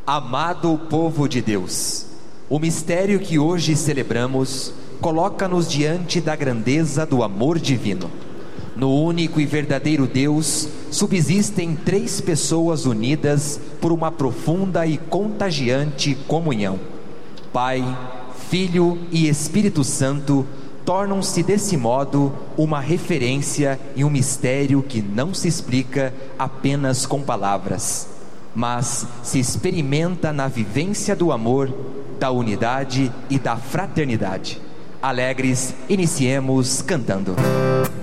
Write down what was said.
Amado povo de Deus, o mistério que hoje celebramos coloca-nos diante da grandeza do amor divino. No único e verdadeiro Deus subsistem três pessoas unidas por uma profunda e contagiante comunhão. Pai, Filho e Espírito Santo tornam-se desse modo uma referência e um mistério que não se explica apenas com palavras, mas se experimenta na vivência do amor, da unidade e da fraternidade. Alegres, iniciemos cantando.